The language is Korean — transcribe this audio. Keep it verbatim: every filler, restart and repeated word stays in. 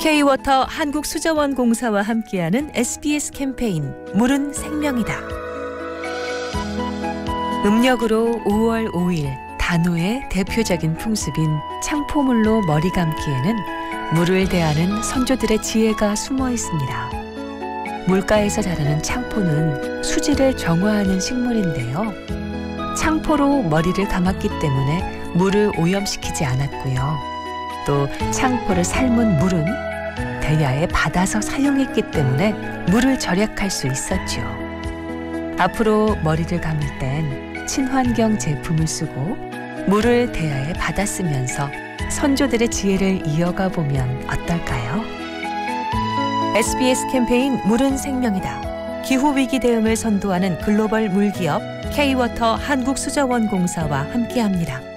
K-워터 한국수자원공사와 함께하는 에스비에스 캠페인 물은 생명이다. 음력으로 오월 오일 단오의 대표적인 풍습인 창포물로 머리 감기에는 물을 대하는 선조들의 지혜가 숨어 있습니다. 물가에서 자라는 창포는 수질을 정화하는 식물인데요. 창포로 머리를 감았기 때문에 물을 오염시키지 않았고요. 또 창포를 삶은 물은 대야에 받아서 사용했기 때문에 물을 절약할 수 있었죠. 앞으로 머리를 감을 땐 친환경 제품을 쓰고 물을 대야에 받아 쓰면서 선조들의 지혜를 이어가 보면 어떨까요? 에스비에스 캠페인 물은 생명이다. 기후위기 대응을 선도하는 글로벌 물기업 K-워터 한국수자원공사와 함께합니다.